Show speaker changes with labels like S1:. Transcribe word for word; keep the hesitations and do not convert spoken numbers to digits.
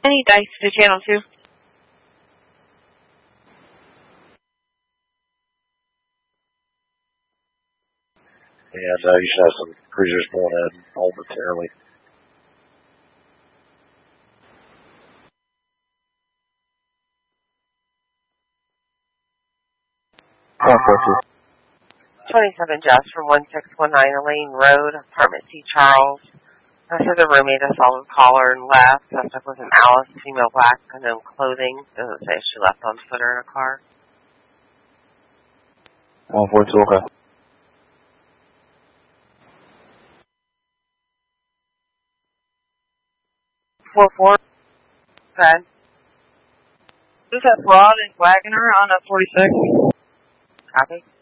S1: Any dice to channel two?
S2: And uh, you should have some cruisers going in momentarily.
S3: twenty-seven Jess from one six one nine Elaine Road, apartment C. Charles. I said the roommate a solid collar and left. Suspect was an Alice, female black, unknown clothing. Doesn't say she left on foot or in a car.
S2: one forty-two, okay.
S3: four four. Okay.
S1: Who's that broad and Wagoner on a forty-six?
S3: Copy.